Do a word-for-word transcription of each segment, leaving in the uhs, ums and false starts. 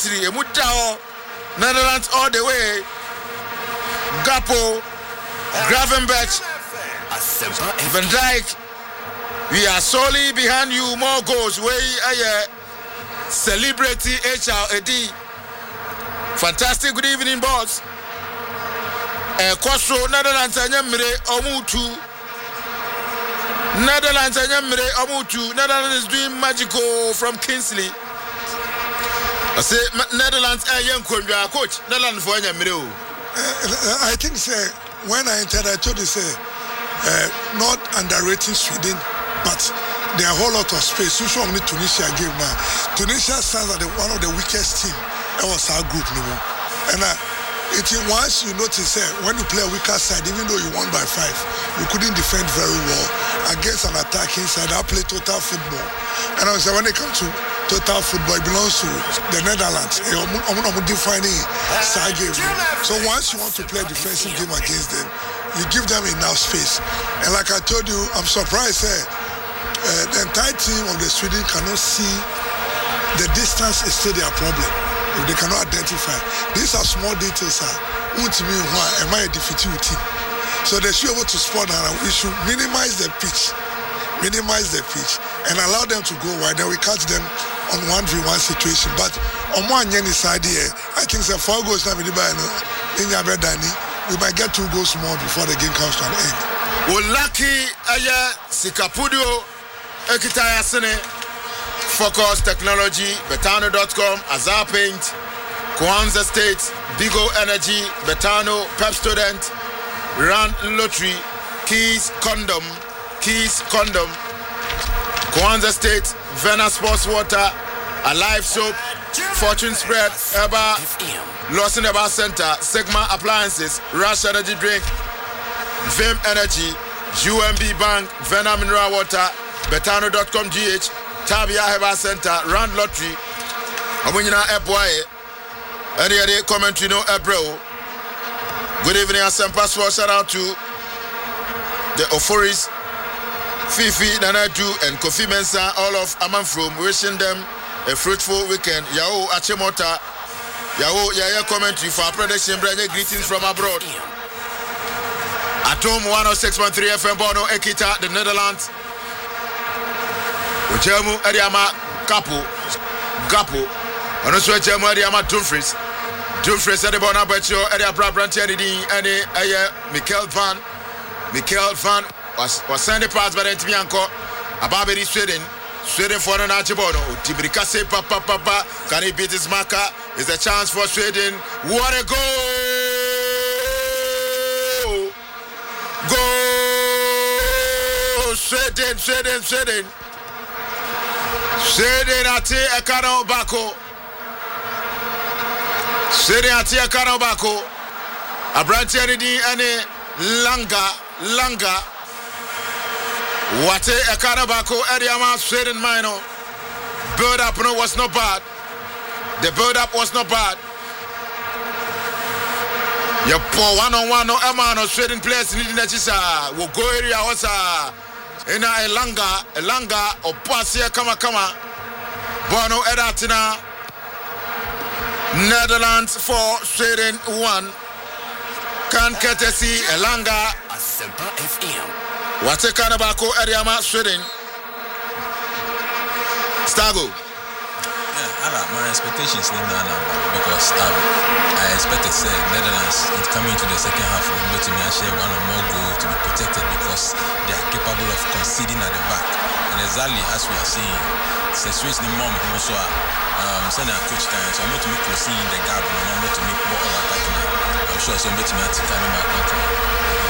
three Emutao Netherlands all the way. Gapo, Gravenberch, Van Dijk. We are solely behind you. More goals. We are celebrity H R A D. Fantastic. Good evening, boss. Kosro Netherlands anyamre omutu. Netherlands anyamre omutu. Netherlands is doing magical from Kingsley. I say Netherlands ayen kwandwa coach. Netherlands for anyamre. I think say when I entered I told you say uh, not underrating Sweden, but there are a whole lot of space. You show me Tunisia game now. Tunisia stands as one of the weakest team. That was our group, no more. And uh, it once you notice uh, when you play a weaker side, even though you won by five, you couldn't defend very well against an attacking side. I play total football, and I say when it comes to total football, it belongs to the Netherlands. I'm not defining side game. So once you want to play a defensive game against them, you give them enough space. And like I told you, I'm surprised. Uh, uh, the entire team of the Sweden cannot see the distance is still their problem. If they cannot identify, these are small details. What to me, why am I a defeated team? So they should be able to spot that. We should minimize the pitch, minimize the pitch, and allow them to go wide. Then we catch them on one v one situation. But on one Yenny side here, I think the four goals now. We might get two goals more before the game comes to an end. Well, lucky Aya Sikapudio Ekitaya Sene. Focus Technology, Betano dot com, Azar Paint, Kwanzaa State, Bigo Energy, Betano, Pep Student, Rand Lottery, Keys Condom, Keys Condom, Kwanzaa State, Vena Sports Water, Alive Soap, Fortune Spread, Eba, Lawson Eba Center, Sigma Appliances, Rush Energy Drink, Vim Energy, U M B Bank, Vena Mineral Water, Betano dot com G H, Tabia Heba Center, Rand Lottery, Amunyina Eboye, any other commentary no Ebro. Good evening, Asempa Sport. Shout out to the Ophoris, Fifi, Nanadu, and Kofi Mensah, all of Amanfrom, wishing them a fruitful weekend. Yao Achemota, Yao Yaya commentary for our prediction, brother. Greetings from abroad. Atom one oh six point three F M Bono, Ekita, the Netherlands. Ujemu Eriama Kapu Gapu and also Ujemu Eriama Dumfries Dumfries at the Bona Betio Eria Brabranti and the Michael Van Michael Van was was sent a pass by the Timianco Ababedi Sweden Sweden for an Archibono Tibricase Papa Papa can he beat his marker? Is a chance for Sweden. What a goal! Goal! Sweden, Sweden, Sweden. Sweden ati Ekano Bako. Sweden ati Ekano Bako. Abranti Anidi ane Langa Langa. Wate Ekano Bako Eriama Sweden Mino. Build up no was not bad. The build up was not bad. You pour one on one no Emano Sweden players needing that is a will go area was a Ina Elanga, Elanga, or Passia Kama Kama, Bono Edatina, Netherlands four, Sweden one, Kan Ketesi, Elanga, Wate Kanabako, Eriama, Sweden, Stago. Yeah, I like my expectations in that number because um, I expected say Netherlands in coming to the second half will go to me and share one or more goals to be protected because they are capable of conceding at the back. And exactly as we are seeing, situation in mom also um send a coach can so I'm going to make closing the gap and I'm going to make more all attacking. I'm sure so I'm going to make a back control.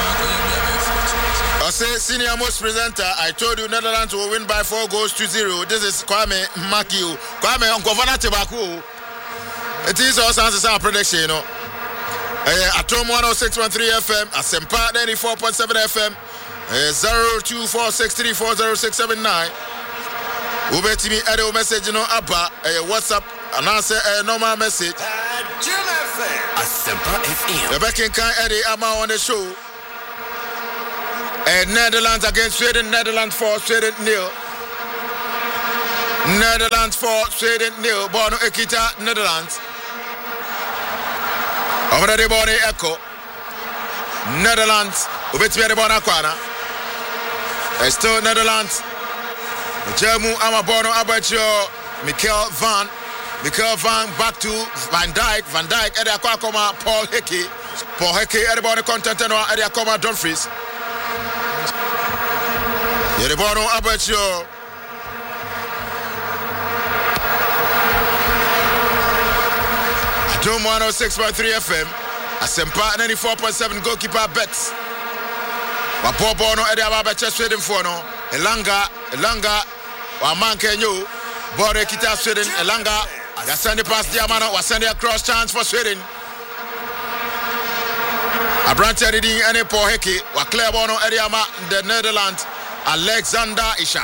I say senior most presenter, I told you Netherlands will win by four goals to zero. This is Kwame Makiu. Kwame on Governor Tebaku. It is also our prediction, you know. Uh, Atom one oh six point three F M, Asempa ninety-four point seven F M, uh, zero two four six three four zero six seven nine. Ubeti me a message, you know, Abba, a WhatsApp, and answer a normal message. Asempa F M. The backing can Eddie Ama on the show. And Netherlands against Sweden, Netherlands four, Sweden nil. Netherlands for Sweden nil. Bono Ekita Netherlands. Over the body echo. Netherlands. Ubetwe the bona kwana. It's still Netherlands. Jemu Amabono Abacho. Michael Van. Michael Van back to Van Dijk. Van Dijk Eddie Akwakoma. Paul Hickey. Paul Hickey Eddie Bono content and Eddie Akoma Dumfries. Eddie Bono Abacho. Dome one oh six point three F M. Asempa ninety-four point seven goalkeeper bets. Wapopo no Eddie Abacha Sweden for no. Elanga, Elanga, Wamanke Nyu. Bore Kita Sweden, Elanga. They send the pass Diamano, was sending a cross chance for Sweden. Abrante Didi and Paul Hickey, wa clear bono Eddie Ama, the Netherlands, Alexander Ishak.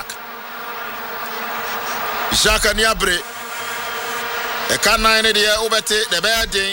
Ishak and Yabre. The canine idea ubete the bad thing.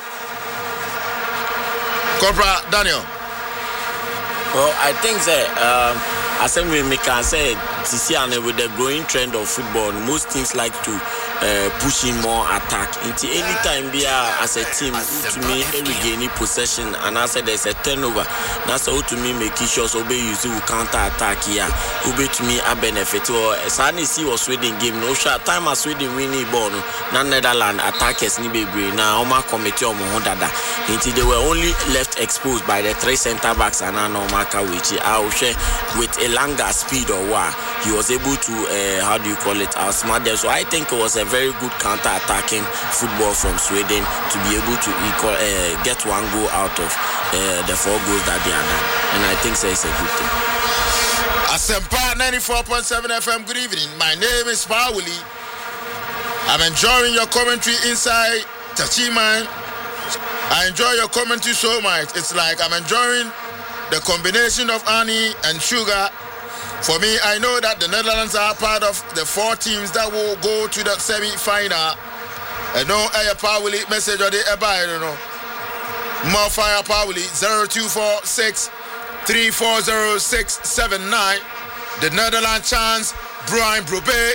Corporal Daniel. Well, I think that um, as we can say, with the growing trend of football, most teams like to uh, push in more attack. Into any time we are as a team, to me, every gaining possession, and I said there's a turnover. That's all to me making sure so be used to counter attack here. Ube to me a benefit. Or Sani see was Sweden game. No short time as Sweden winning ball. Na Netherlands attackers ni be now Oma committee or Mohondada. Until they were only left exposed by the three centre backs and no marker which I will share with a longer speed or what. He was able to, uh, how do you call it, outsmart them. So I think it was a very good counter-attacking football from Sweden to be able to equal, uh, get one goal out of uh, the four goals that they are done. And I think so it's a good thing. Asempa ninety-four point seven F M, good evening. My name is Pauli. I'm enjoying your commentary inside Tachiman. I enjoy your commentary so much. It's like I'm enjoying the combination of honey and sugar. For me, I know that the Netherlands are part of the four teams that will go to the semi-final. And no air power message or the I don't know. More fire power zero two four six three four zero six seven nine. The Netherlands chance, Brian Brobe.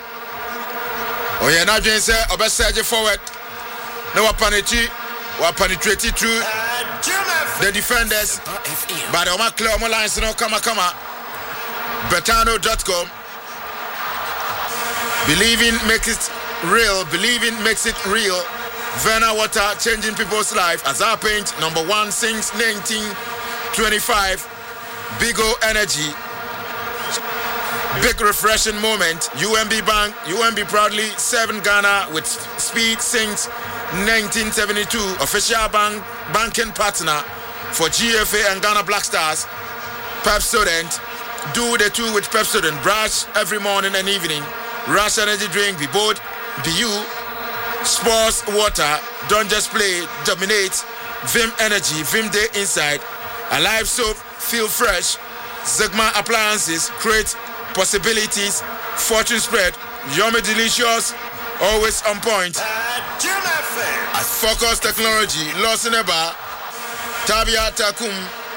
Oh yeah, now Jane said, Obe Serge forward. No penetrate, we penetrate through the defenders. But the Oma clear Oma lines no come come. Betano dot com. Believing makes it real. Believing makes it real. Verna Water changing people's life. Azar Paint number one since nineteen twenty-five. Bigo Energy. Big refreshing moment. U M B Bank. U M B proudly seven Ghana with speed since nineteen seventy-two. Official bank banking partner for G F A and Ghana Black Stars. Pepsodent. Do the two with Pepsodent. Brush every morning and evening. Rush energy drink. Be bold. Be you. Sports water. Don't just play. Dominate. Vim energy. Vim day inside. Alive soap. Feel fresh. Zegma appliances. Create possibilities. Fortune spread. Yummy delicious. Always on point. Focus technology. Lost in a bar. Tabia Takum.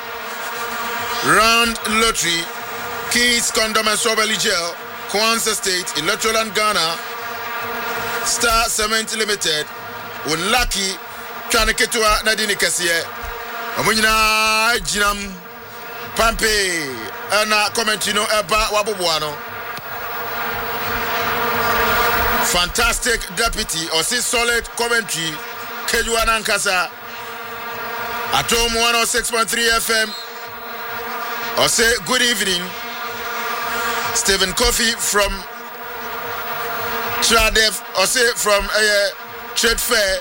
Round lottery. Keys, condom and strawberry gel, Kwanzaa State, Electroland Ghana, Star Cement Limited, Unlucky, Kaneketua Nadini Kassier, Amunina Jinam, Pampe, Anna Commentino Eba Wabubuano. Fantastic deputy, or see solid commentary, Kejuan Ankasa, Atom one oh six point three F M, or say good evening. Stephen Coffey from Tradef, or say from a uh, trade fair,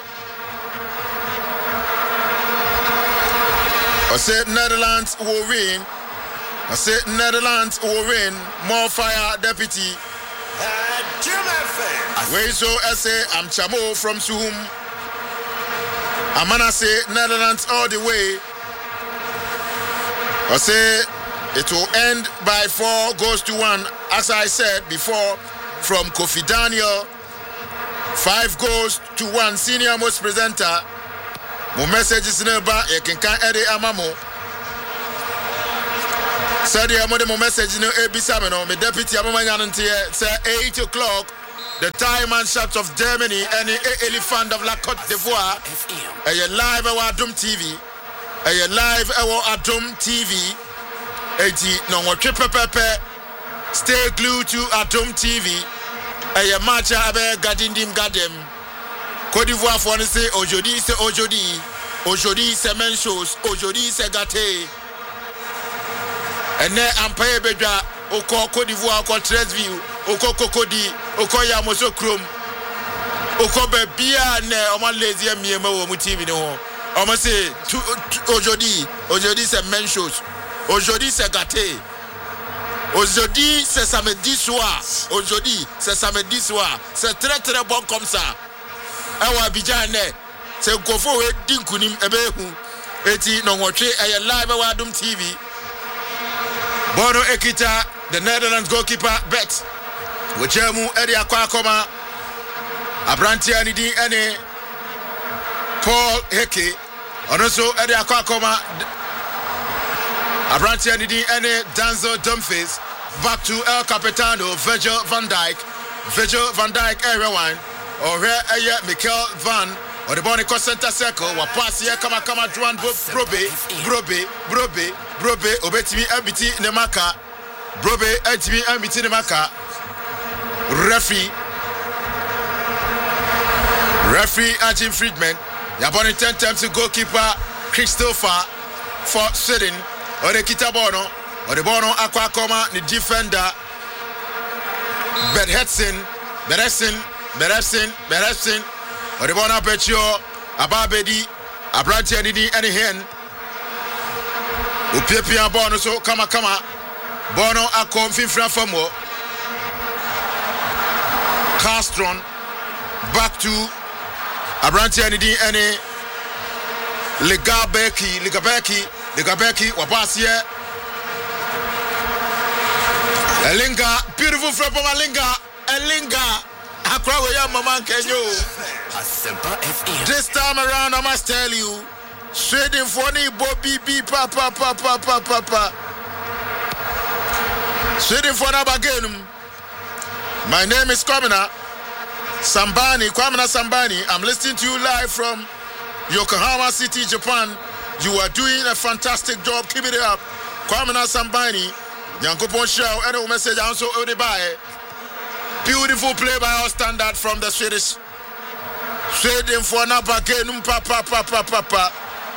or say Netherlands will win, or say Netherlands will win. More fire, deputy. Where so I say I'm Chamo from Suhum. Amana say Netherlands all the way. Or say it will end by four goes to one, as I said before, from Kofi Daniel. Five goes to one, senior most presenter. My message is never, you can count Eddie Amamo. Said the amount message no A B Samino, my deputy Amaman say eight o'clock. The time and shots of Germany and the elephant of La Côte d'Ivoire. A live our Adum T V. A live our Adum T V. eighty no more triple pepe. Stay glued to Adum T V. A match abe gadindim gadem. Côte d'Ivoire for say aujourd'hui c'est aujourd'hui. Aujourd'hui c'est même chose. Aujourd'hui c'est gâté. And then Empire Bedra, Oko Côte d'Ivoire, Oko Tresville, Oko Cocody, Oko Yamoso Krum, Oko Bebia, ne, Oman Lazy and Miemo, Mutivi, no. Oman say, aujourd'hui, aujourd'hui c'est même chose. Aujourd'hui c'est gâté. Aujourd'hui c'est samedi soir. Aujourd'hui c'est samedi soir. C'est très très bon comme ça. Awa Abidjan, c'est Kofo Dinkunim, Ebehu, Eti, non, watch it, a live Adum T V. Bono Ekita, the Netherlands goalkeeper, bet. Wachemu Eddie Akwakoma, Abranti Anidi Ene, Paul Heke, and also Eddie Akwakoma, Abranti Anidi Ene, Danzo Dumfries, back to El Capitano, Virgil van Dijk, Virgil van Dijk, everyone, or here Aya Mikel Van. Or the Bonnie center circle, wa pass here, come on, come on, Juan Brobe, Brobe, Brobe, Brobe, Obetimi, Abiti, Nemaka, Brobe, Abiti, Abiti, Nemaka, referee, referee, Ajim Friedman, Yaboni ten times to goalkeeper, Christopher, for Sweden, or the Kitabono, or the Bono Aquacoma, the defender, Ben Hetson, Beresin, Beresin, Beresin. Oribona Petio, Ababedi, Abranti Anidi, any hen. Upepia Bono, so kama kama. Bono Akom Finfra Famo. Castron, back to Abranti Anidi, any Ligabeki, Ligabeki, Ligabeki, Wabasia. Elinga, beautiful from Elinga, Elinga. Akrawaya Mama Kenyo. This time around, I must tell you, trading for ni Bobby B papa papa papa papa. Trading for Nabagenum. My name is Kwamina Sambani, Kwamina Sambani. I'm listening to you live from Yokohama City, Japan. You are doing a fantastic job. Keep it up. Kwamina Sambani. Yankopon show. Any message also Odibaye. Beautiful play by our standard from the Swedish. Sweden for Nabagenum papa papa papa.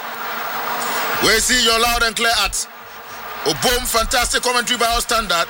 We see you loud and clear at Obom. Fantastic commentary by our standard.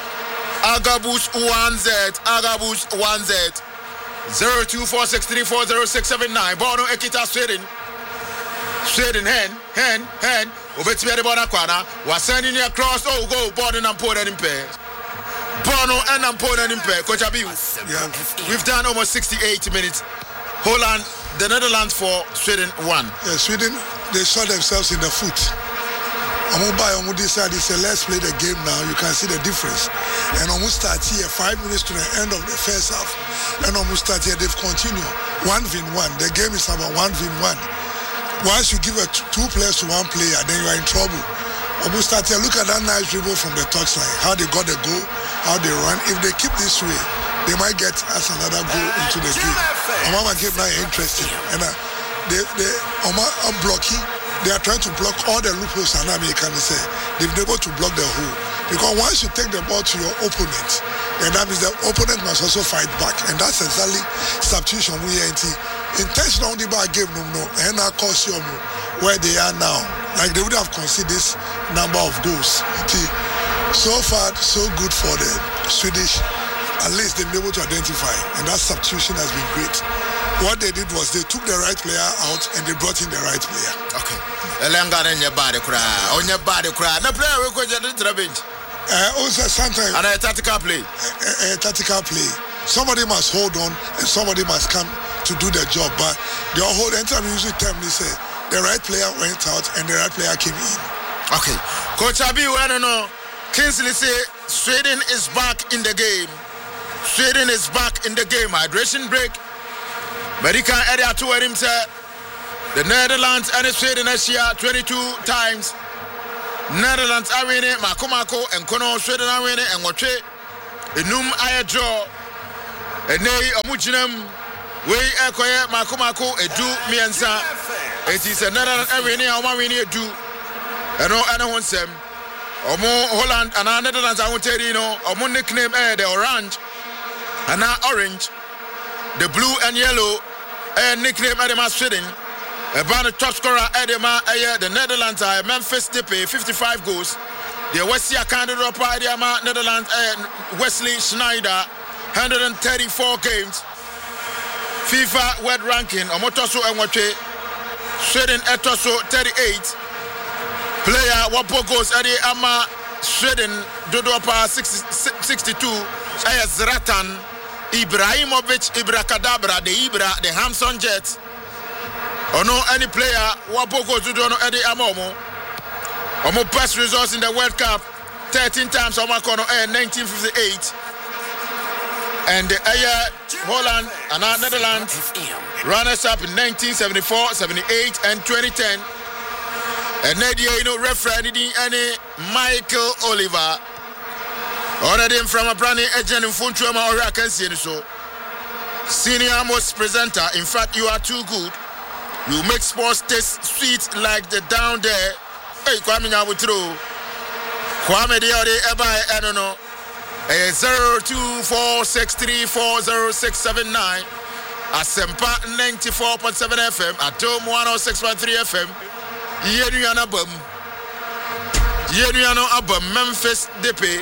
Agabus one Z, Agabus one Z. zero two four six three four zero six seven nine. Bono Ekita Sweden. Sweden hand, hand, hand. Obetimi de Bonakwana was sending it across. Oh, go, Bono and Poden in pair. Bono and Poden in pair. Coach Abiu. Yeah. We've done almost sixty-eight minutes. Holland, the Netherlands for Sweden one. Yeah, Sweden, they shot themselves in the foot. Omubai Omu decided, say, let's play the game now. You can see the difference. And Omu start here five minutes to the end of the first half. And Omu start here, they've continued. One v one. The game is about one v one. Once you give a t- two players to one player, then you are in trouble. Omu start here, look at that nice dribble from the touchline. How they got the goal, how they run. If they keep this way, they might get us another goal into the game. Omama game now interesting. And uh, they, they, Oma are blocking. They are trying to block all the loopholes, and American say they've been able to block the hole. Because once you take the ball to your opponent, then that means the opponent must also fight back, and that's exactly substitution we are in. Intentional on the ball game, no, no, and now cost you where they are now. Like they would have conceded this number of goals. So far, so good for the Swedish. At least they've been able to identify, and that substitution has been great. What they did was they took the right player out and they brought in the right player. Okay. Elenga on your body cry. On your body cry. The player will go to the bench. Uh, also sometimes. And a tactical play. A, a, a tactical play. Somebody must hold on and somebody must come to do the job. But the whole anytime you usually tell me, say the right player went out and the right player came in. Okay. Coach Abiu, I don't know. Kingsley say Sweden is back in the game. Sweden is back in the game. Hydration break. American area to him say the Netherlands and Sweden this year twenty-two times. Netherlands awene makomako enkono Sweden awene enwotwe enum aye draw enei omujinam we ekoye makomako edu miensa it is Netherlands awene awawene edu eno ene honsem omo Holland ana Netherlands awoteri no omo nickname eh the orange ana orange the blue and yellow eh nickname Edema Sweden about the top scorer Edema eh the Netherlands are Memphis Depay fifty-five goals the Wesley candidate by the Netherlands eh Wesley Schneider one hundred thirty-four games FIFA world ranking omotoso enwotwe Sweden etoso thirty-eight player wapo goals ade ama Sweden dodopa sixty-two eh Zlatan Ibrahimovic Ibrakadabra the Ibra the Hamson Jets or no any player wapo goals do no ade ama omo omo best results in the World Cup thirteen times omo kono eh nineteen fifty-eight and the uh, Holland and Netherlands runners up in nineteen seventy-four, seventy-eight and twenty ten. And Nadia, you know, referee any Michael Oliver. Already from a brand new agent in Funchoma or I can see it so. Senior most presenter, in fact, you are too good. You make sports taste sweet like the down there. Hey, Kwame Nyabutro. Kwame Diode Eba, I don't know. zero two four six three four zero six seven nine Asempa ninety-four point seven F M Atom one oh six point three F M Yenuana Bum Yenuano Abum Memphis Depay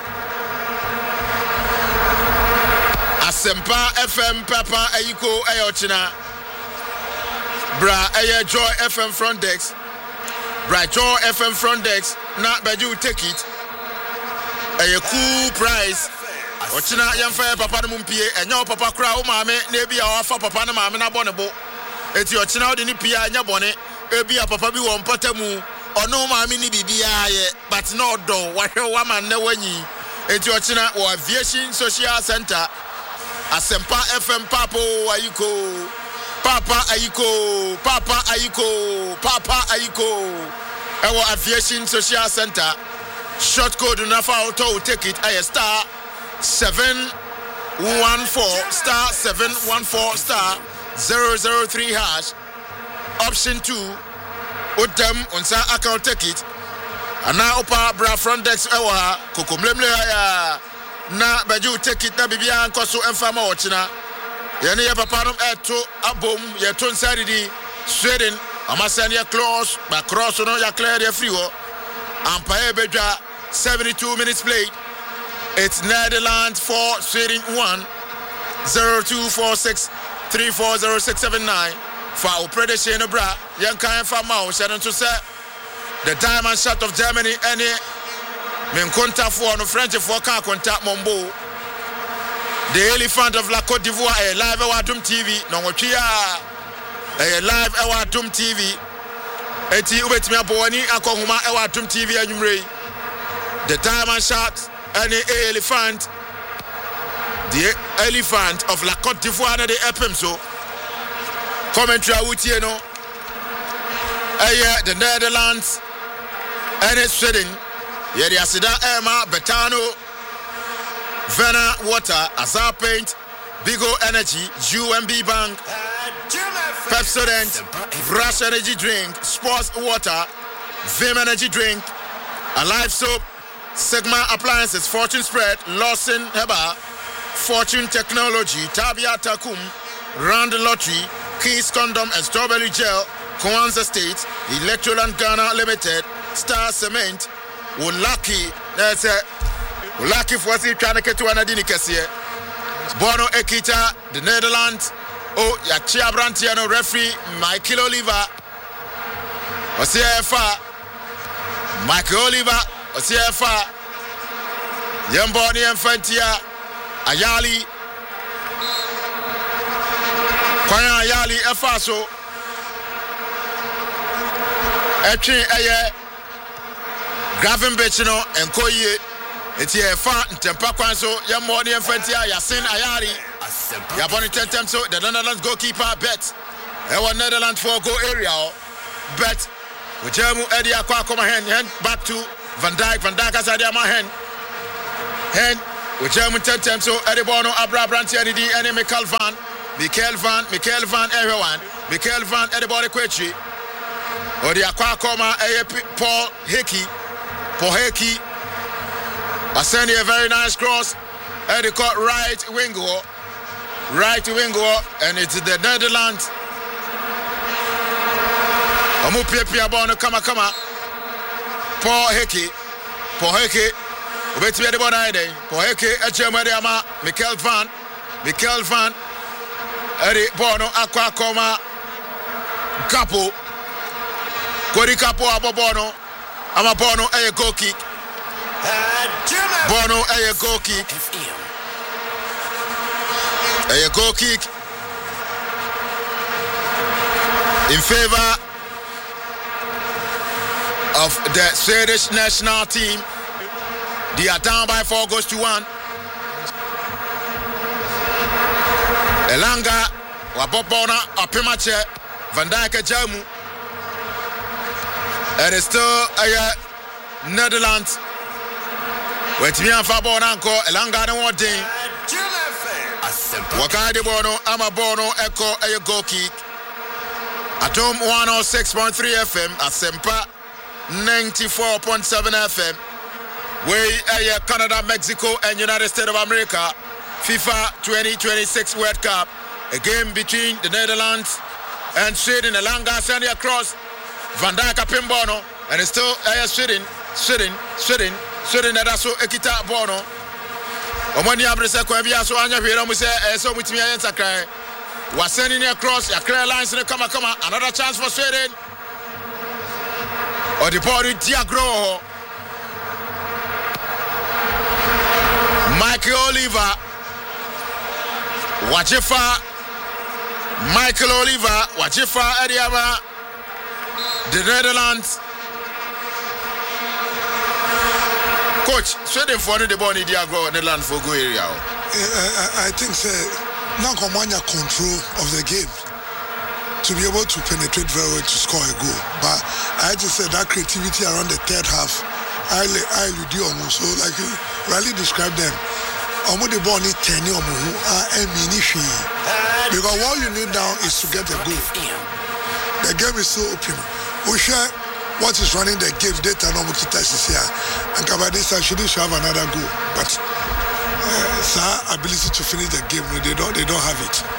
Asempa F M Papa Ayiko Ayochina Bra Aye Joy F M front decks Bra Joy F M front decks Na Baju take it a cool price. Ochina yamfa papa no mpie enya papa kra o maame na ebi a wafa papa no maame na bonebo eti ochina odi ni pia enya bone ebi a papa bi wo mpata mu ono maame ni bibia ye but no do wahwe wa man na wanyi eti ochina wo aviation social center Asempa F M Papo Ayiko Papa Ayiko Papa Ayiko Papa Ayiko ewo aviation social center. Short code Nafa Auto take it a star seven one four star seven one four star zero zero three hash option two Udem unsa account take it and now opa bra front desk ewa kokomlemle ya na baju take it na bibia nkoso emfama ochina yene ya papa no eto abom ye to nsaridi Sweden amasani ya close ba cross no ya clear ya free ho ampaye bedwa seventy-two minutes played. It's Netherlands four, Sweden one. zero two four six three four zero six seven nine. For predation of bra, young kind for Mao, Shannon to say the diamond shot of Germany, any men contact for no French for car contact Mombo. The elephant of La Côte d'Ivoire, a live Awadum T V, no a live Awadum T V. Eti ubet me aboni akonguma Awadum T V anyumre. The diamond shot and the elephant, the elephant of La Côte d'Ivoire, the Epimso. Commentary with you know, the Netherlands and it's Sweden. Yeah, the Asida Emma, Betano, Vena Water, Azar Paint, Bigo Energy, U M B Bank, Pepsodent, Brush Energy Drink, Sports Water, Vim Energy Drink, Alive Soap, Sigma Appliances, Fortune Spread, Lawson Heba, Fortune Technology, Tabia Takum, Round Lottery, Keys Condom and Strawberry Gel, Kwanzaa State, Electroland Ghana Limited, Star Cement, Ulaki, that's it. Ulaki for the trying to get to Anadini Kessie, Bono Ekita, the Netherlands, oh, Yachia Brantiano referee, Michael Oliver, Osia Michael Oliver. Osiefa Yamboni Infantia Ayali Kwanya Ayali Efaso Echi Eye Gravenberch no Enkoye Eti Efa Ntempa Kwanso Yamboni Infantia Yasin Ayali Yaboni Tentem so the Netherlands goalkeeper bet Ewa Netherlands for goal area bet Ujemu Eddie Aqua come hand hand back to Van Dijk. Van Dijk has idea my hand. Hand Ujemu ten times so Eddie Bono Abra Branti Eddie and Michael Van. Michael Van, Michael Van everyone. Michael Van Eddie Body Quechi. Odi Aqua come Paul Hickey. Paul Hickey. I send you a very nice cross. Eddie caught right wing go. Right wing go. And it's the Netherlands. Amu pia pia bono kama kama Paul Hickey Paul Hickey ubeti ya de bono ide Paul Hickey echema de ama Michael Van Michael Van eri bono akwa koma Kapo Kori Kapo abo bono ama bono eye goal kick bono eye goal kick eye goal kick in favor of the Swedish national team. They are down by four goals to one. Elanga, Wabobona, Apimache, Van Dijk, Jamu. It is still a Netherlands. With me and Fabona, Elanga, and one thing. Wakadi Bono, Amabono, Echo, a goal kick. Atom one oh six point three F M, Asempa. ninety-four point seven F M. We are Canada, Mexico, and United States of America. FIFA twenty twenty-six World Cup. A game between the Netherlands and Sweden. Elanga sending across. Van Dijk Pimbono. And it's still uh, Sweden, Sweden, Sweden, Sweden. That's so Ekita Bono. Omoni Abresa Kwabia so Anya Hero Muse, so with me and Sakai. Was sending across. A clear lines in the Kama Kama. Another chance for Sweden. Or the body Diagro Michael Oliver Wajifa Michael Oliver Wajifa Ediama the Netherlands coach Sweden for the body Diagro Netherlands for go area. I, I think say now Komanya control of the game to be able to penetrate very well to score a goal. But I just said that creativity around the third half, I I do almost so like you really describe them. Almost the ball need ten or because what you need now is to get a goal. The game is so open. We share what is running the game data no Mukita is here. And Kabadis actually should have another goal. But uh, sir, ability to finish the game, they don't they don't have it.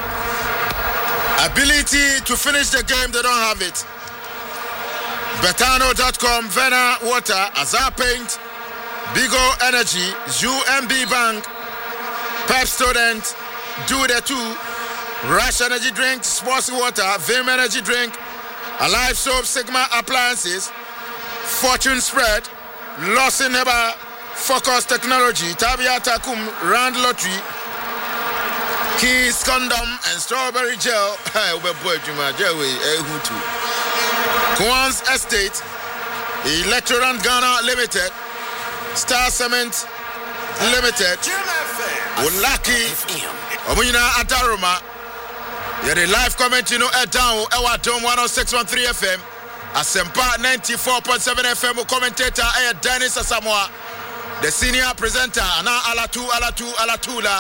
Ability to finish the game, they don't have it. Betano dot com, Vena Water, Azar Paint, Bigo Energy, U M B Bank, Pep Student, Do the Two, Rush Energy Drink, Sports Water, Vim Energy Drink, Alive Soap, Sigma Appliances, Fortune Spread, Lawson Heba, Focus Technology, Tabia Takum, Rand Lottery, Keys Condom and Strawberry Gel. Kwan's Estate, Electorant Ghana Limited, Star Cement Limited, Ulaki, Omina Adaruma. You're the live comment, you know, at down, Ewa Dome one oh six point three F M, Asempa ninety-four point seven F M, commentator, Aya Dennis Asamoah, the senior presenter, Ana Alatu, Alatu, Alatula.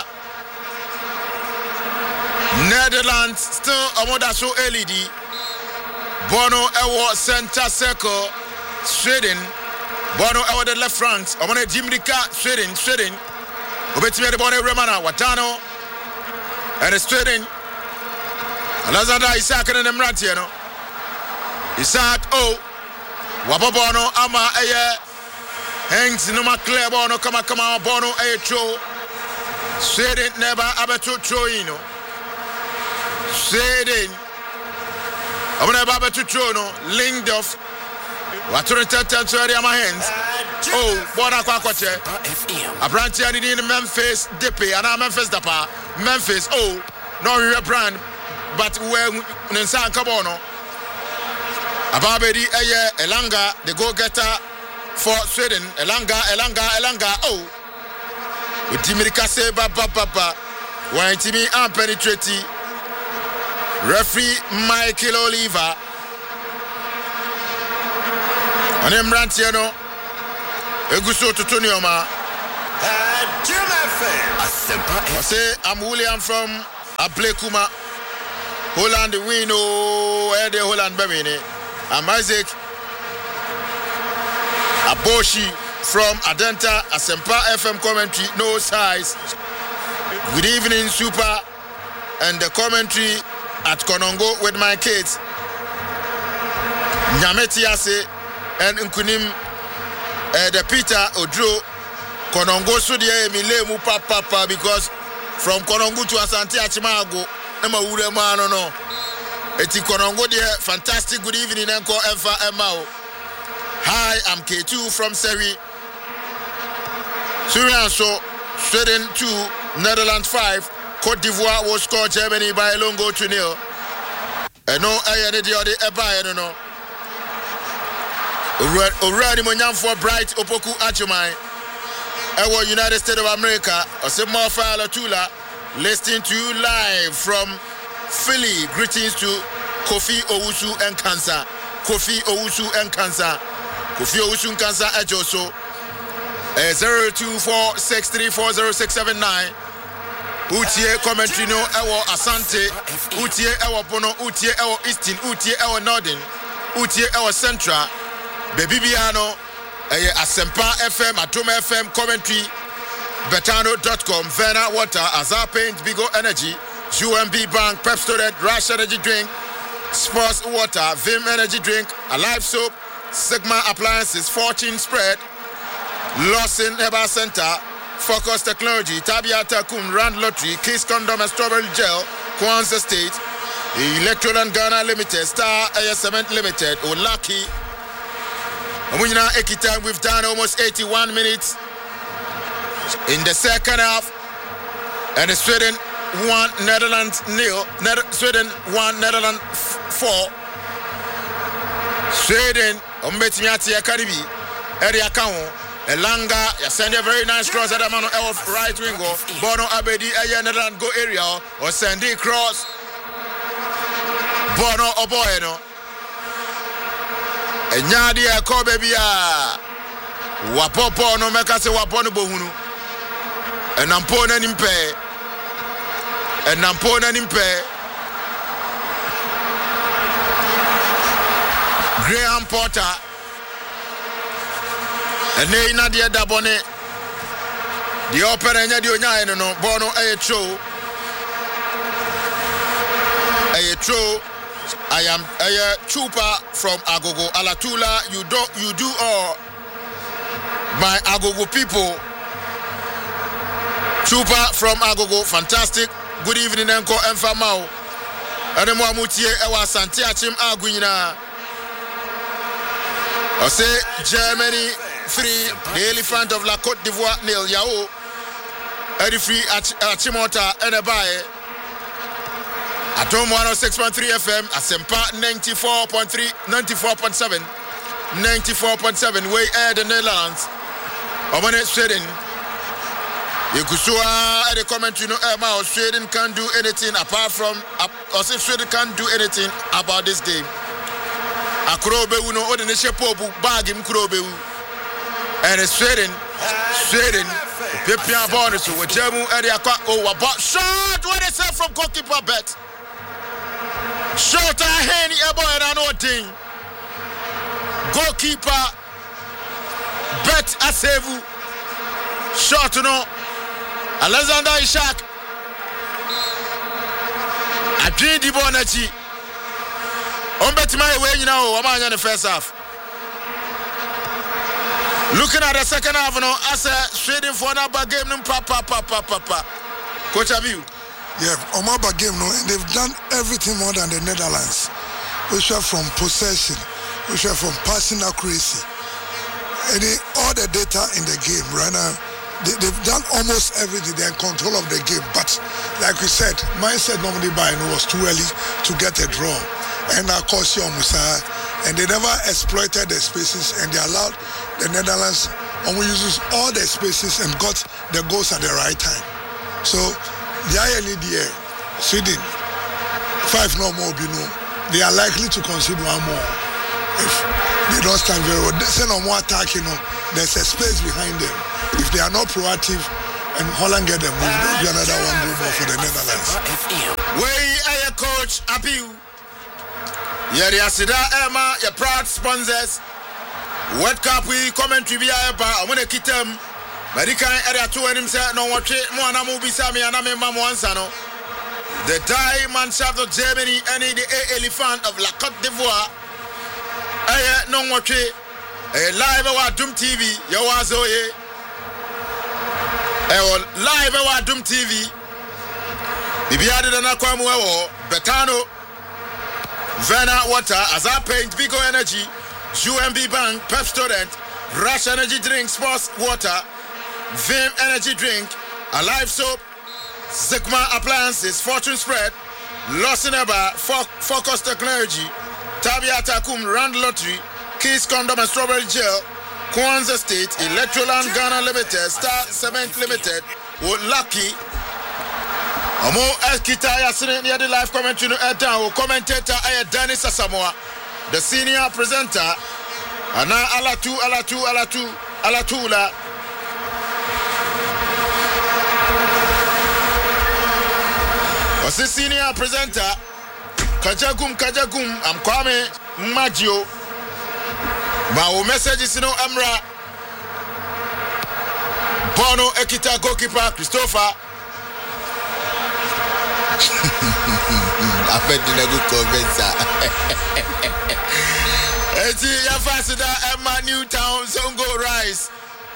Netherlands still Amodaso L E D. Bono Ewo center circle. Sweden. Bono Ewo the left flank. Omone Jimrika Sweden. Sweden. Obetime de Bono Remana Watano. And Sweden. Alazada Isaac and Emranti, no. Isaac O. Wabobono Ama Eye. Hangs Numa Claire Bono Kama Kama Bono Eye Cho. Sweden never abetu Troino. Sweden. I'm going to have to throw no linked off. What to return to area my hands? Oh, Bona Quaquache. A branch in Memphis, Dippy, and I'm Memphis Dapa. Memphis, oh, no real brand, but when Nansan Cabono. Ababedi, Eye, Elanga, the go getter for Sweden. Elanga, Elanga, Elanga, oh. With Timirika say, Baba, Baba. Why Timmy and penetrating. Referee Michael Oliver. And then Brantiano, Eguso Tutunioma. I say, I'm William from Aplekuma. Holland, we know where the Holland Bemini. I'm Isaac Aboshi from Adenta, Asempa F M commentary, no size. Good evening, Super, and the commentary at Konongo with my kids. Nyametiase and Nkunim, uh, the Peter Odro, Konongo Sudia Milemu Papa, because from Konongo to Asante Achimago, Emma Urema, no, no. Eti Konongo there, fantastic good evening, Enko Enfa Emao. Hi, I'm K two from Seri. Syrian so, Sweden two, Netherlands five, Cote d'Ivoire will score Germany by a long goal to nil. And no, I had the other Eba, no, no. Already, Monyam for Bright Opoku Achumai. Our United States of America, Osimo Fala Tula, listening to you live from Philly. Greetings to Kofi Owusu and Kansa. Kofi Owusu and Kansa. Kofi Owusu and Kansa Ejoso. zero two four six three four zero six seven nine. Utie commentary no ewo Asante. Utie ewo Bono. Utie ewo Easton. Utie ewo Northern. Utie ewo Central. Baby Biano. Eye Asempa F M, Atoma F M commentary. Betano dot com. Verna Water. Azar Paint. Bigo Energy. U M B Bank. Pep Student. Rush Energy Drink. Sports Water. Vim Energy Drink. Alive Soap. Sigma Appliances. Fortune Spread. Lawson Herbal Center, Focus Technology, Tabiata Kun, Rand Lottery, Kiss Condom and Strawberry Gel, Kwanzaa State, Electroland Ghana Limited, Star Air Cement Limited, Olaki. Amunina Ekita, we've done almost eighty-one minutes in the second half. And Sweden one, Netherlands nil. Nether- Sweden one, Netherlands four. Sweden, Ombetimiati Akaribi, Area Kaon. Elanga, you send a very nice cross at the man of right wing go. Bono Abedi, a Netherlands go area, or send a cross. Bono Oboeno. And Yadia Kobebia. Wapopo no Mekase Wapono Bohunu. And Nampona Nimpe. And Nampona Nimpe. Graham Potter. And they not the Dabone. The opera and the no Bono a true. A true. I am a trooper from Agogo Alatula. You do you do all my Agogo people. Trooper from Agogo, fantastic. Good evening, Enko Enfamao. And the Mwamutie Ewa Santiachim Aguina. I say Germany. Three, the elephant of La Côte d'Ivoire, nil, Yao. Eddie Free at Chimota and a buy. Atom one oh six point three F M, Asempa ninety-four point three, ninety-four point seven, ninety-four point seven, way air the Netherlands. Omane Sweden. You could show at the comment, you know, Emma, Sweden can't do anything apart from, or if Sweden can't do anything about this game. Akrobe uno ordination popu bag him Krobe. And it's Sweden, Sweden, Pipian bonus with Jemu area. Oh, about shot. What is that from goalkeeper bet? Shot a henny a boy and no thing. Goalkeeper bet a save. Shot no. Alexander Ishak. I dream the bonachi. On bet my way now. I'm on the first half. Looking at the second half, no, as a Sweden for another game, no, papa, papa, papa. Coach Abiu. Yeah, Omaba game, no, and they've done everything more than the Netherlands. Which are from possession, which are from passing accuracy. And they, all the data in the game right now, they, they've done almost everything. They're in control of the game. But like we said, mindset normally by it was too early to get a draw. And of course, Musa, and they never exploited the spaces, and they allowed the Netherlands and we uses all the spaces and got the goals at the right time. So the I L E D A, Sweden, five no more, you know, they are likely to concede one more. if they don't stand very well, they send on more attack, you know, there's a space behind them. If they are not proactive and Holland get them moved, there will be another one goal more for the Netherlands. Way a coach, Abiu. Yeri Asida Emma, your proud sponsors. World Cup we commentary be a bar. I'm gonna keep them. Medican area two and him say no watch it. Moana movie Sami and I'm Mam Wansano. The Diamond Shaft of Germany and the elephant of La Côte d'Ivoire. I no watch it. A live our Doom T V. Yo was oye. A live our Doom T V. Bibiade na Nakwamu Betano. Vena Water, Azar Paint, Bigo Energy, U M B Bank, Pep Student, Rush Energy Drink, Sports Water, Vim Energy Drink, Alive Soap, Sigma Appliances, Fortune Spread, Losineba, Focus Technology, Tabiata Kum, Rand Lottery, Keys Condom and Strawberry Gel, Kwanzaa State, Electroland Ghana Limited, Star Cement Limited, with Lucky. Amo Ekita Yasine near the live commentary no down commentator Aya Dennis Asamoah, the senior presenter, Ana Alatu Alatu Alatu Alatula. Was the senior presenter Kajagum Kajagum I'm Kwame Maggio. My messages you know Amra Bono Ekita goalkeeper Christopher. I bet you good comments. Eti Yafasida Emma Newtown Zongo Rise.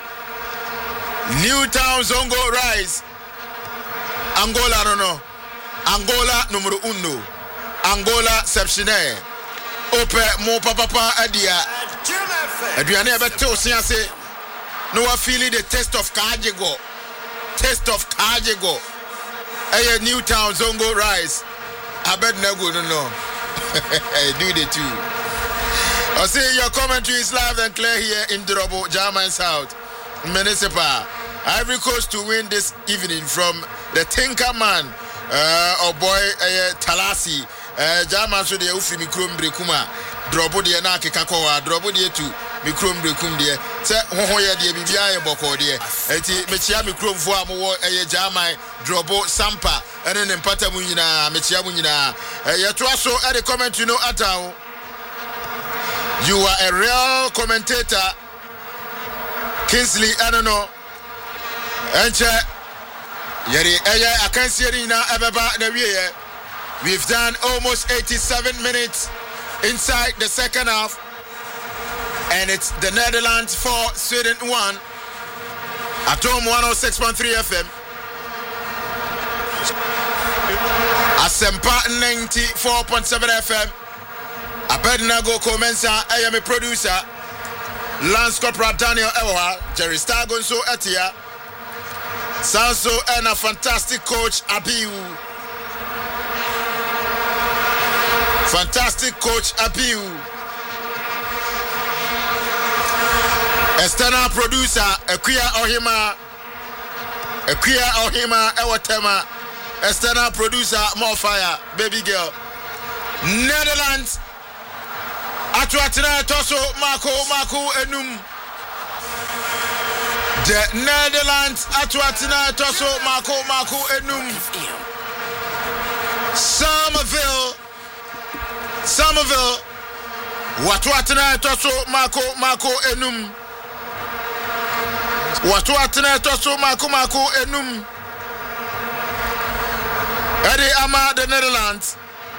Newtown Zongo Rise. Angola no no. Angola numero uno. Angola sepsine. Ope mo papa adia. Adriane beto siase. No I feel the taste of Kajego. Taste of Kajego. Hey, Newtown Zongo Rise. I bet no good no no. Do the two. I say your commentary is live and clear here in Drobo, German South, Municipal. Ivory Coast to win this evening from the Tinker Man, uh, or boy uh, Talasi. Uh, German so the Ufi Mikrum Brekuma. Drobo the Anaki Kakoa, Drobo the two. Mikrum Brekum dear. Say, Hoya dear Bibia Boko dear. Eti Mechia Mikrum for Mo a Jamai, Drobo Sampa, and then Patamunina, Mechia Munina. Yatuaso at the comment you know Atao. You are a real commentator, Kingsley. I don't know. Enche, Yeri, I can't see it now. We've done almost eighty-seven minutes inside the second half, and it's the Netherlands four, Sweden one. At home one oh six point three F M. Asempa ninety-four point seven F M. Abednego Comensa, I am a producer. Lance Corporal Daniel Ewa, Jerry Stagonso Etia, Sanso, and a fantastic coach Abiu. Fantastic coach Abiu. External producer Equia Ohima, Equia Ohima Ewatema. External producer More Fire, baby girl. Netherlands. Atuatina Toso Marco Marco Enum. The Netherlands Atuatina Toso Marco Marco Enum. Somerville Somerville Watuatina Toso Marco Marco Enum. Watuatina Toso Marco Marco Enum. Eddie Ama, the Netherlands.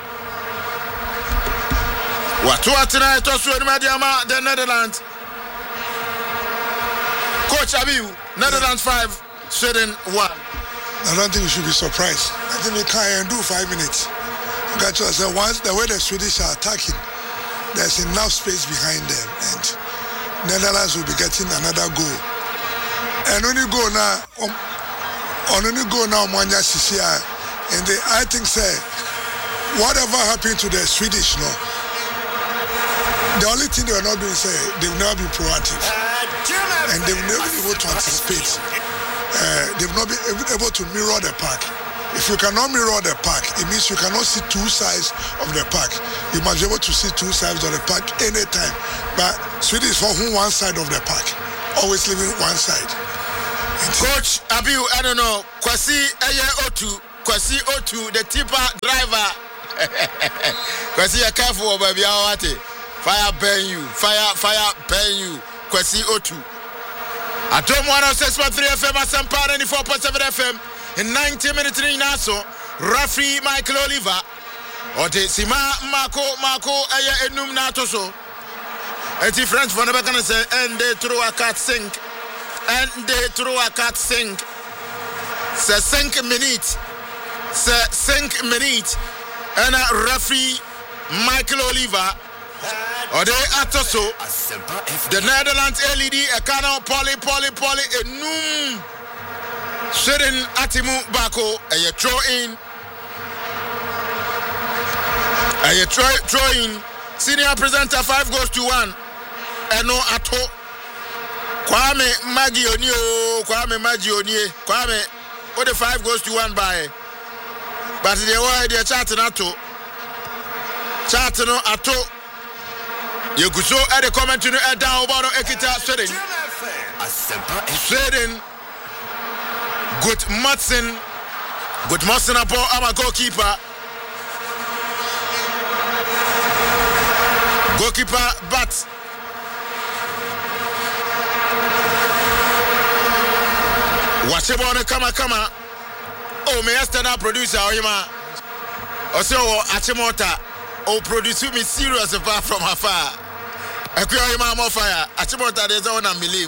Watuatina Toso Mediama, the Netherlands. Coach Abiu, Netherlands five, Sweden one. I don't think we should be surprised. I think we can do five minutes. Got to say once the way the Swedish are attacking, there's enough space behind them, and Netherlands will be getting another goal. And when you go now, um, on when you go now, Manya C C I, and they, I think say whatever happened to the Swedish, no. The only thing they are not doing is say they will never be proactive, and they will never be able to anticipate. Uh, they will not be able to mirror the pack. If you cannot mirror the park, it means you cannot see two sides of the park. You must be able to see two sides of the park anytime. But Sweden is for whom one side of the park, always living one side. Coach Abiu, I don't know, Kwasi Eye Otu, Kwasi Otu, the tipper driver. Kwasi, you're careful, baby. Fire burn you, fire, fire burn you. Kwasi Otu. Atom one oh six point three F M, Asampa ninety-four point seven F M. In ninety minutes in Naso, referee Michael Oliver. Ote Sima Mako Mako Aya Enum Natoso. Eti French for never gonna say, and they throw a cat sink. And they throw a cat sink. C'est cinq minutes. C'est cinq minutes. And a referee Michael Oliver. Ode Atoso. The Netherlands L E D, a canal, poly, poly, poly, a noom. Sweden Atimu Bako, a throw in. A throw in. Senior presenter, five goes to one. And no Ato. Kwame Magi Onio, Kwame Magi Onie, Kwame, what the five goes to one by. But they were the chatting Ato. Chatting Ato. You could show at the comment to the down about Ekita Sweden. Sweden. Good Matson. Good Matson upon our goalkeeper. Goalkeeper, but. Wachebone kama kama. Oh, me yesterday producer Oyima. Also Achimota. Oh, produce me serious apart from afar. Akwi Oyima mo fire. Achimota there's one and believe.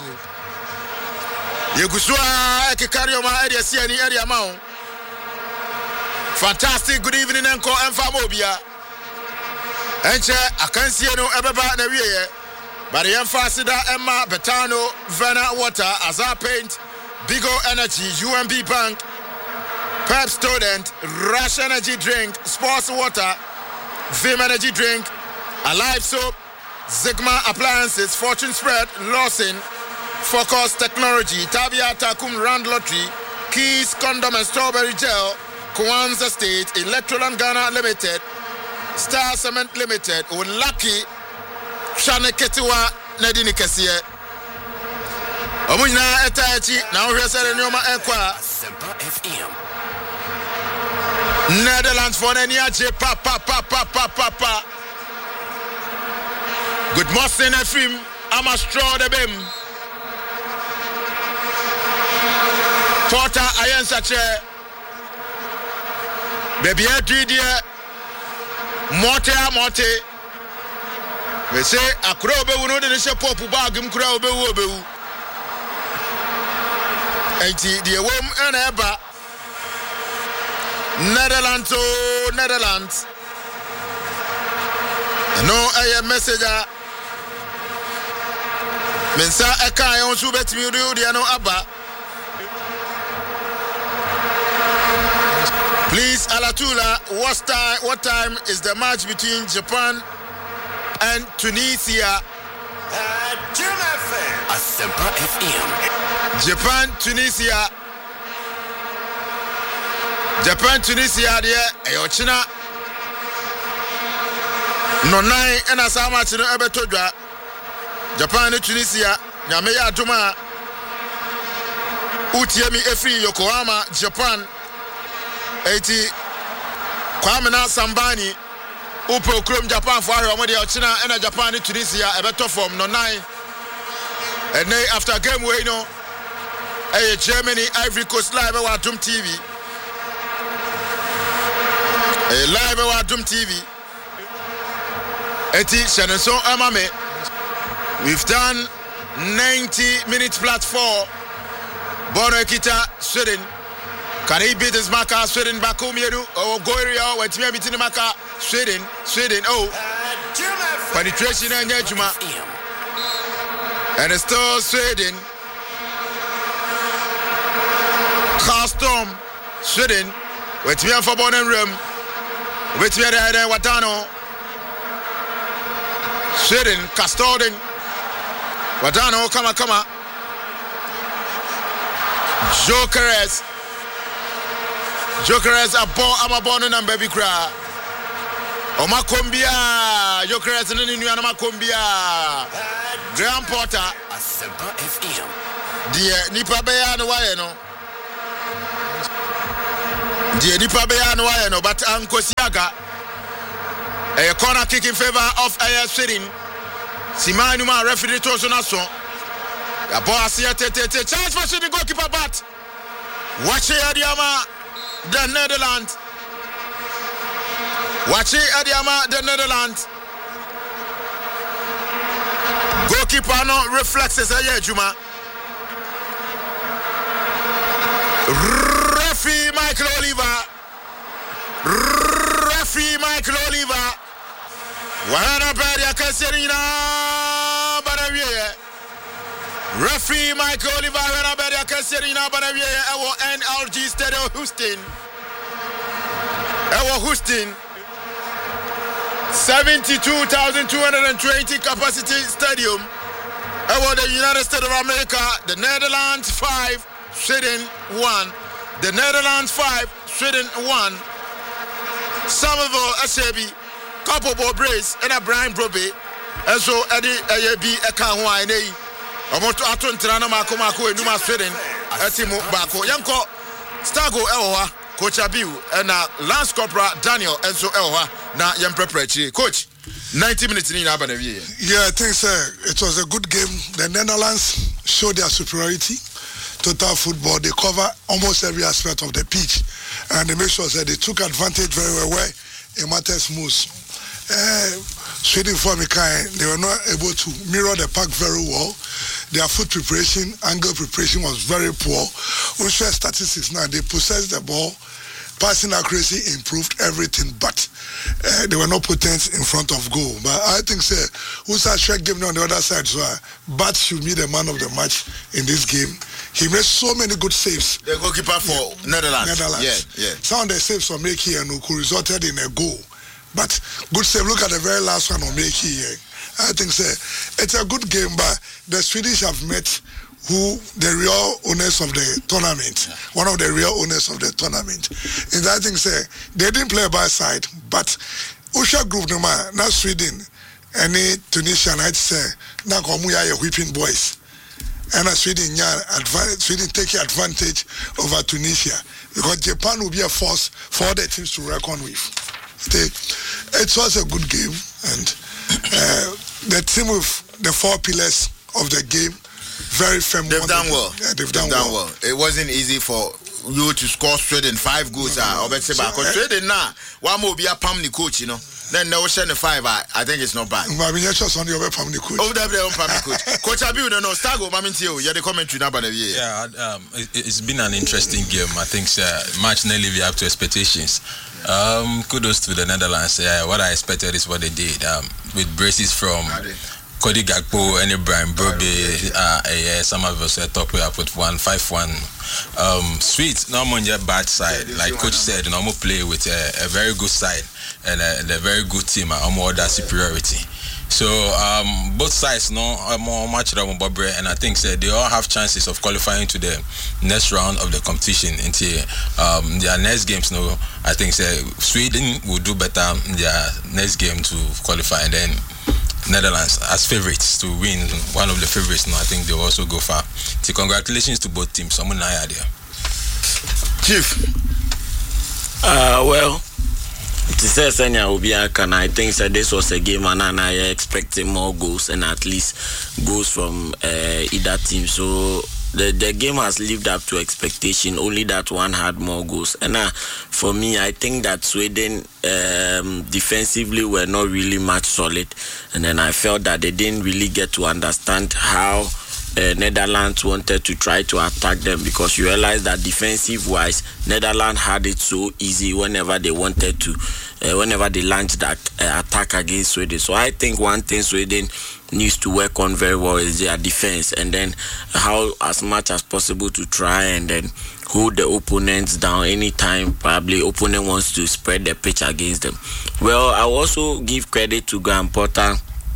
Yegusua ekikari oma area si ani area ma. Fantastic good evening enko emfa mobia. Enche akansie no ebeba na wieye. But yemfa sida Emma Betano Vena Water Azar Paint Bigo Energy, U M B Bank, Pep Student, Rush Energy Drink, Sports Water, Vim Energy Drink, Alive Soap, Zigma Appliances, Fortune Spread, Lawson, Focus Technology, Tabia Takum Rand Lottery, Keys Condom and Strawberry Gel, Kwanzaa State, Electroland Ghana Limited, Star Cement Limited, Lucky, Shane Ketiwa, Nadine Kessier. Omunyina etachi na ohwe sere nyoma ekwa F M Netherlands for any aje pa pa pa pa pa pa pa. Good morning F M. I'm a straw the bim. Porter ayen sache. Baby three Morte morte. We say akura obewu no de she pop bag im kura obewu obewu. Enti the wom and eba Netherlands oh Netherlands. No a messenger. Mensa eka yon su betimi do the no aba. Please Alatula, what time what time is the match between Japan and Tunisia? Asempa F M Japan, Tunisia. Japan, Tunisia, dear, Ayochina. No nine and as how much in Ebetoja. Japan, Tunisia, Yameya Duma. Utiemi Efri, Yokohama, Japan. eighty Kwamena Sambani. Upo Krum Japan for Ramadi Ochina and Japan, Tunisia, Ebeto from no nine. And then after game, we know. Hey, Germany, Ivory Coast live at Doom T V. Hey, live at Doom T V. Eti Shannon Amame. We've done ninety minutes platform. Bono Ekita, Sweden. Can he beat his Maka, Sweden, Bakumieru, or Goria, when Timmy beating Maka, Sweden, Sweden, oh. Penetration and Juma. And it's still Sweden. Custom Sweden with me for Bonham Room with me there Watano Sweden Custodian Watano come on come on Jokeres Jokeres a ball, I'm a born and baby cry. Oma Kombia, Jokeres and the new Anama Kombia. Graham Porter, Asempa F M. dear Nipa Beya no Wayano. Dear Nipa Beya no Wayano, but Uncle Siaga. A corner kick in favor of a sitting. Simanuma referee to Sonaso. A boss here, chance for shooting goalkeeper, but watch it, Adiama, the Netherlands. Watch it, Adiama, the Netherlands. Goalkeeper no reflexes, a Juma. Referee Michael Oliver. Referee Michael Oliver. Wana Badia Caserina Banavier. Referee Michael Oliver, Wana Badia Caserina Banavier, our N L G Stadium Houston. Our Houston. seventy-two thousand two hundred twenty capacity stadium. Our the United States of America, the Netherlands five, Sweden one. The Netherlands five, Sweden one. Somerville Asebi. Couple ball brace and a Brian Brobe, and so Eddie A B a can wine. A motor aton Trana Marco Marco and Numa Sweden, Etimo Bako, Yanko, Stago Elwa, Coach Abiu, and uh, Lance Corporal Daniel, and so Elwa, now Yam Preparatri. Coach, ninety minutes in Abanavia. Yeah, I think uh, it was a good game. The Netherlands showed their superiority. Total football, they cover almost every aspect of the pitch, and they make sure that they took advantage very well where it matters most. Uh, Sweden for me kind, they were not able to mirror the pack very well. Their foot preparation, angle preparation was very poor. We share statistics now. They possessed the ball, passing accuracy improved everything, but uh, they were not potent in front of goal. But I think say Usa Shrek gave me on the other side, so uh, Bat should be the man of the match in this game. He made so many good saves. The goalkeeper for yeah. Netherlands. Netherlands. Yeah, yeah. Some of the saves from Meki and Uku resulted in a goal. But good save. Look at the very last one on Meki here. I think say, it's a good game, but the Swedish have met who the real owners of the tournament, yeah. one of the real owners of the tournament. And I think say, they didn't play by side, but Usha group no man, not Sweden, any Tunisian, I'd say, na komuya whipping boys. And Sweden, yeah, Sweden take advantage over Tunisia because Japan will be a force for other teams to reckon with. It was a good game, and uh, the team with the four pillars of the game, very firm. They've done well. Yeah, they've, they've done, done well. well. It wasn't easy for you to score Sweden five goals. Ah, obviously, because Sweden now one more be a Pamni coach, you know. Then they will send the five. I, I think it's not bad. I mean, just on your Pamni coach. Oh, they're on Pamni coach. Coach Abiu, no, no, Stago, Mamintio. Yeah, the commentary now, but yeah, um, it, it's been an interesting game. I think uh, match nearly live up to expectations. Um, kudos to the Netherlands. Yeah, what I expected is what they did. Um, with braces from Cody Gakpo and Brian Brobe, uh, yeah, some of us top way up with one five one. Um, sweet, not on your bad side. Like Coach said, normal play with a, a very good side and a, and a very good team. I'm more that superiority. So um, both sides know more much about Bobre, and I think say, they all have chances of qualifying to the next round of the competition. Into um, their next games, no, I think say Sweden will do better in their next game to qualify, and then Netherlands as favorites to win, one of the favorites. No, I think they'll also go far. So congratulations to both teams. I'm not idea. Chief. Uh, well. To say Senya Obiaka, I think that this was a game and I expected more goals and at least goals from uh, either team. So the the game has lived up to expectation. Only that one had more goals. And uh, for me, I think that Sweden um, defensively were not really much solid. And then I felt that they didn't really get to understand how Uh, Netherlands wanted to try to attack them, because you realize that defensive-wise, Netherlands had it so easy whenever they wanted to, uh, whenever they launched that uh, attack against Sweden. So I think one thing Sweden needs to work on very well is their defense, and then how as much as possible to try and then hold the opponents down anytime probably opponent wants to spread the pitch against them. Well, I also give credit to Graham Potter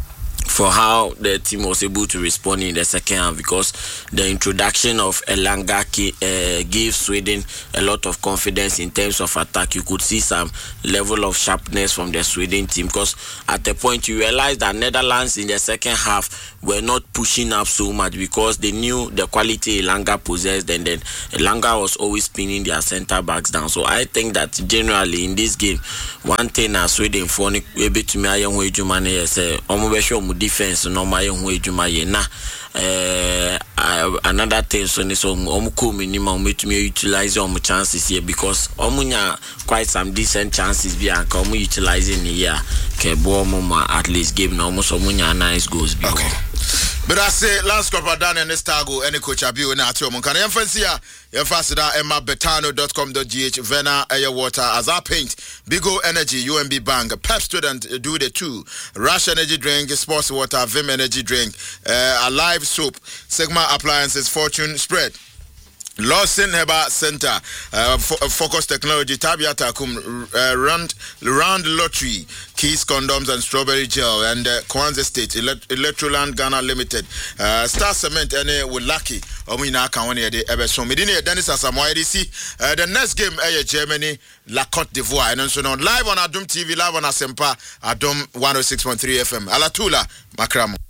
for how the team was able to respond in the second half, because the introduction of Elanga uh, gave Sweden a lot of confidence in terms of attack. You could see some level of sharpness from the Sweden team, because at the point you realize that Netherlands in the second half were not pushing up so much because they knew the quality Elanga possessed, and then Elanga was always pinning their centre backs down. So I think that generally in this game, one thing as Sweden for able to me ayen we juma na say omo be show mu defense no ma yen we juma ye na eh another thing so ni so omo ko minimum omo to me utilize omo chances here, because omo nya quite some decent chances bi an ka omo utilizing here ke bo omo at least game na omo so omo nya nice goals bi. Okay. But I say last couple of and this tago any coach abiu na ati omo kan yem fancy ya yem fancy da emma betano dot com dot g h Vena Air Water, Azar Paint, Bigo Energy, U M B Bank, Pep Student do the two, Rush Energy Drink, Sports Water, Vim Energy Drink, uh, Alive Soap, Sigma Appliances, Fortune Spread, Lawson Heba Center, uh, Focus Technology, Tabia Takum, uh, Round, Round Lottery, Keys Condoms and Strawberry Gel, and uh, Kwanzaa State, Elect- Electroland Ghana Limited, uh, Star Cement, and with Lucky, Omina Kawani, the Eberson, Medina, Dennis Asamoah, D C. Uh, the next game, uh, Germany, La Côte d'Ivoire, and also live on Adum T V, live on Asempa, Adum one oh six point three F M, Alatula, Makramo.